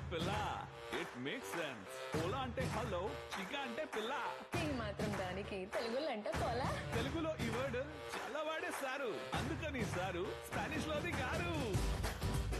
పిల్ల. It make sense. Ola అంటే hello, చికా అంటే పిల్ల. ఈ మాత్రం దానికి తెలుగులో అంటే పోలా. తెలుగులో ఈ వర్డ్ చాలా వాడేస్తారు, అందుకని సారు స్పానిష్ లోది గారు.